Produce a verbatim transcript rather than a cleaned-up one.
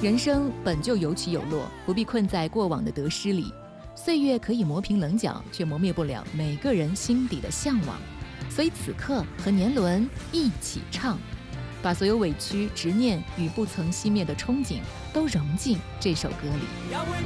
人生本就有起有落，不必困在过往的得失里。岁月可以磨平棱角，却磨灭不了每个人心底的向往。所以此刻和年轮一起唱，把所有委屈、执念与不曾熄灭的憧憬都融进这首歌里。